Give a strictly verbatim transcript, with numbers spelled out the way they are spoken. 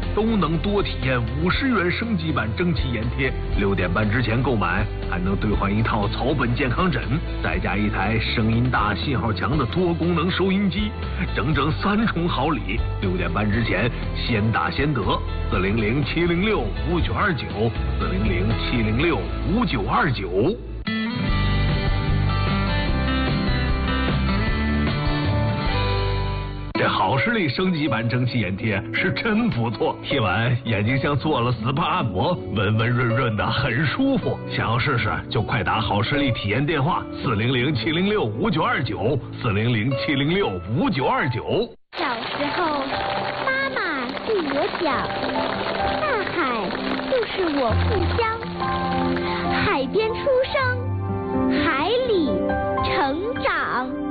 都能多体验五十元升级版蒸汽眼贴。六点半之前购买还能兑换一套草本健康枕，再加一台声音大、信号强的多功能收音机，整整三重好礼。六点半之前先打先得，四零零七零六五九二九，四零零七零六五九二九。这好视力升级版蒸汽眼贴是真不错，贴完眼睛像做了 S P A 按摩，温温润润的，很舒服。想要试试就快打好视力体验电话四零零七零六五九二九，四零零七零六五九二九。 小时候，妈妈对我讲，大海就是我故乡，海边出生，海里成长。